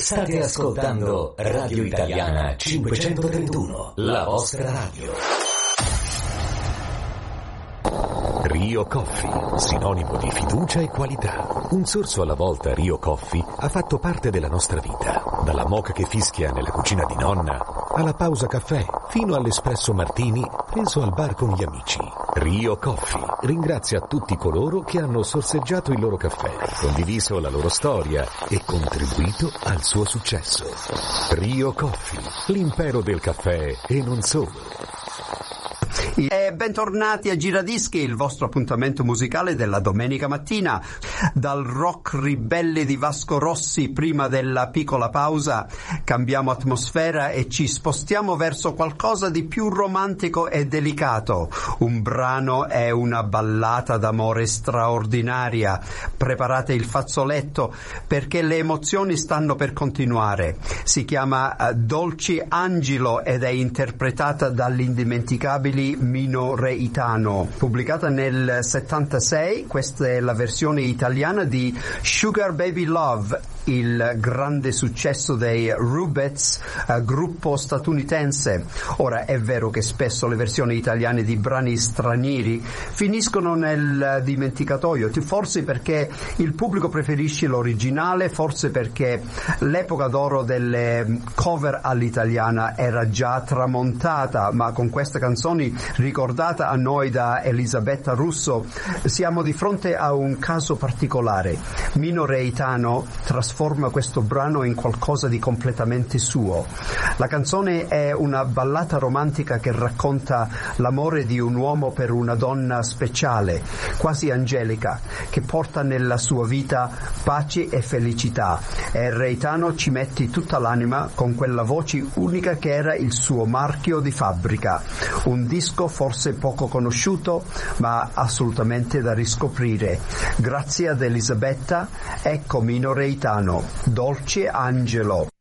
State ascoltando Radio Italiana 531, la vostra radio. Rio Coffee, sinonimo di fiducia e qualità. Un sorso alla volta Rio Coffee ha fatto parte della nostra vita. Dalla moka che fischia nella cucina di nonna, alla pausa caffè, fino all'espresso martini preso al bar con gli amici. Rio Coffee ringrazia tutti coloro che hanno sorseggiato il loro caffè, condiviso la loro storia e contribuito al suo successo. Rio Coffee, l'impero del caffè e non solo. E bentornati a Giradischi, il vostro appuntamento musicale della domenica mattina. Dal rock ribelle di Vasco Rossi prima della piccola pausa cambiamo atmosfera e ci spostiamo verso qualcosa di più romantico e delicato. Un brano è una ballata d'amore straordinaria. Preparate il fazzoletto perché le emozioni stanno per continuare. Si chiama Dolce Angelo ed è interpretata dall'indimenticabile Mino Reitano, pubblicata nel 76. Questa è la versione italiana di Sugar Baby Love, il grande successo dei Rubettes, gruppo statunitense. Ora è vero che spesso le versioni italiane di brani stranieri finiscono nel dimenticatoio, forse perché il pubblico preferisce l'originale, forse perché l'epoca d'oro delle cover all'italiana era già tramontata, ma con queste canzoni ricordata a noi da Elisabetta Russo siamo di fronte a un caso particolare. Mino Reitano trasforma questo brano in qualcosa di completamente suo. La canzone è una ballata romantica che racconta l'amore di un uomo per una donna speciale, quasi angelica, che porta nella sua vita pace e felicità, e Reitano ci mette tutta l'anima con quella voce unica che era il suo marchio di fabbrica. Un disco forse poco conosciuto, ma assolutamente da riscoprire. Grazie ad Elisabetta, ecco Mino Reitano, Dolce Angelo.